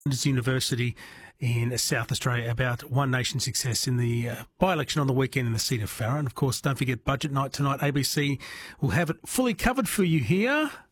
University in South Australia about One Nation success in the by-election on the weekend in the seat of Farron. Of course, don't forget Budget Night tonight. ABC will have it fully covered for you here.